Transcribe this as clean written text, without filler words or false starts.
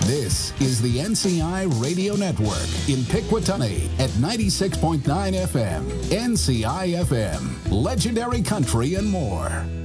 This is the NCI Radio Network in Pikwatani at 96.9 FM. NCI FM, legendary country and more.